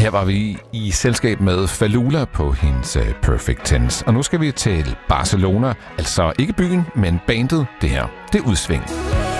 Her var vi i selskab med Falula på hendes Perfect Tense. Og nu skal vi til Barcelona. Altså ikke byen, men bandet. Det her, det er Udsving.